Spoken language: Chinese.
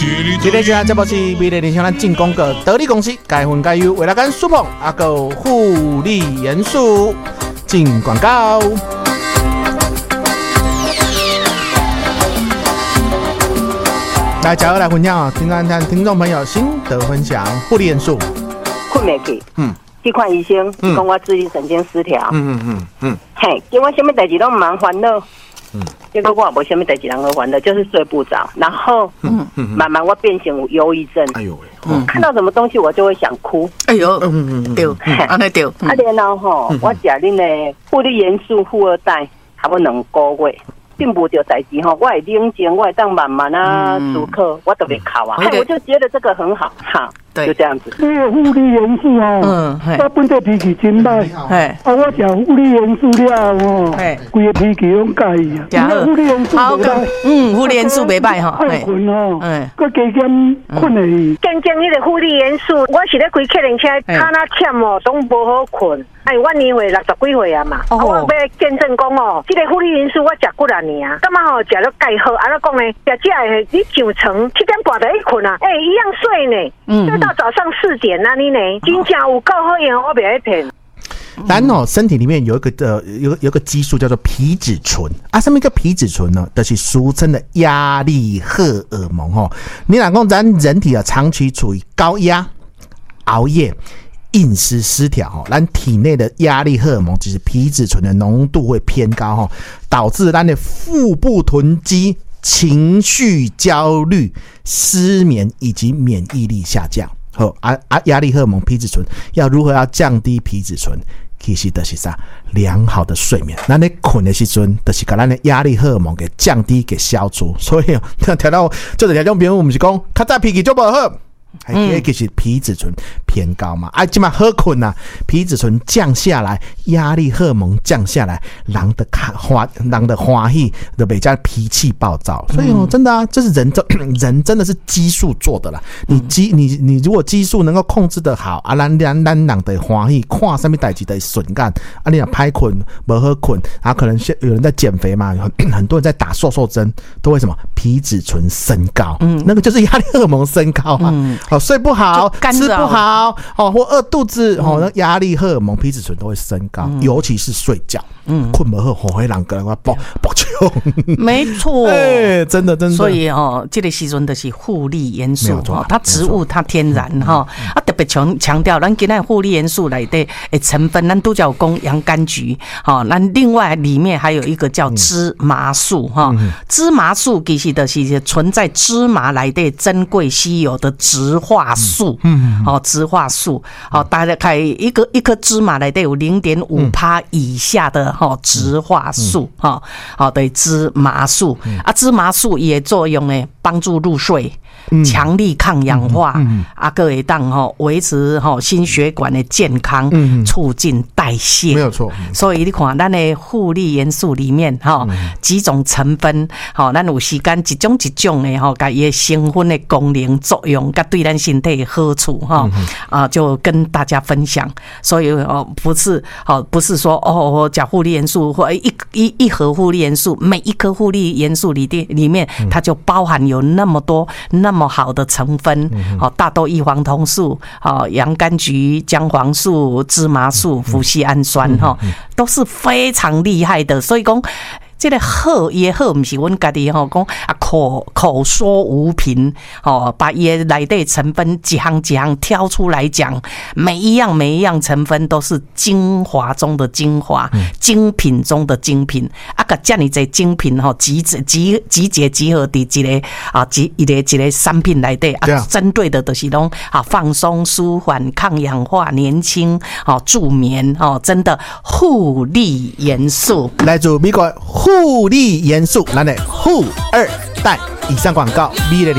今日这部是美丽人生咱进广告，得力公司该分该优，为了跟苏鹏阿个护理元素进广告。来，加油来分享啊！听众朋友心得分享，护理元素。 困袂去，去看医生，讲我自律神经失调。嘿，结果什么代志都唔忙烦恼。结果我无什么代志人好烦恼，就是睡不着，然后慢慢我变成有忧郁症。哎呦喂！看到什么东西我就会想哭。 哎呦，对，安尼对。 啊，然后吼，我食恁的护理元素富二代，差不多2个月。并不着代志吼，我会冷静，我会当慢慢啊思考，我特别考啊，我就觉得这个很好，哈，就这样子。 这个护理元素哦，我本身脾气真歹，我食护理元素了哦，规个脾气拢改伊啊。护理元素袂歹， 护理元素袂歹吼， 爱困哦，佮加减困的。 更正迄个护理元素，我是咧开客人车，脚那忝哦，都无好困。我年岁60几岁啊嘛，我要见证讲哦，这个护理元素我食几年啊，感觉吼食了介好，安怎讲呢？食这个你上床7点半就去困啊，一样睡呢，睡到早上4点那里呢，真正有够好用，我袂骗。 咱身体里面有一个激素叫做皮质醇啊，什么叫皮质醇呢？就是俗称的压力荷尔蒙哦。你若讲咱人体长期处于高压、熬夜、饮食失调，咱体内的压力荷尔蒙就是皮质醇的浓度会偏高，导致咱的腹部囤积、情绪焦虑、失眠以及免疫力下降。压力荷尔蒙皮质醇要如何要降低皮质醇？其实就是啥？良好的睡眠。咱咧困的时阵，就是把咱的压力荷尔蒙给降低、给消除。所以听到就是听众朋友，我们是讲，较早脾气就不好。其实皮质醇偏高嘛，现在好困啊，皮质醇降下来，压力荷尔蒙降下来，人的欢喜就比较脾气暴躁，所以真的啊，这是人真的是激素做的啦。你如果激素能够控制得好啊，咱人的欢喜，看什么代志的顺感啊，你若歹困不好困，然后可能有人在减肥嘛，很多人在打瘦针，都为什么皮质醇升高？那个就是压力荷尔蒙升高啊。睡不好，吃不好，或饿肚子，那压力荷尔蒙、皮质醇都会升高，尤其是睡觉，困不好，会让个人爆穷。 没错， 真的。 所以这个时阵就是护理元素，它植物它天然特别强调，咱今天护理元素来的成分，咱都叫讲洋甘菊，那另外里面还有一个叫芝麻素，芝麻素其实就是存在芝麻来的珍贵稀有的植化素，植化素，大概一颗芝麻来的有0.5% 以下的植化素，对，芝麻素啊，芝麻素也作用呢，帮助入睡。强力抗氧化，还会当维持心血管的健康，促进代谢， 没有错。 所以你看，咱的护理元素里面几种成分，咱有时间一种一种的甲伊的成分的功能作用，甲对咱身体的好处就跟大家分享。所以不是说我讲护理元素或一盒护理元素，每一颗护理元素里面它就包含有那么多那么好的成分，大豆异黄酮素、洋甘菊、姜黄素、芝麻素、脯系氨酸，都是非常厉害的。所以讲，这个好也好，不是阮家己讲口说无凭，把伊的内底成分一项一项挑出来讲，每一样成分都是精华中的精华，精品中的精品，甲这么多精品集结集合伫一个产品内底，针对的就是拢放松、舒缓、抗氧化、年轻、助眠，真的护理元素， 来自美国护理元素，咱的富二代。以上广告，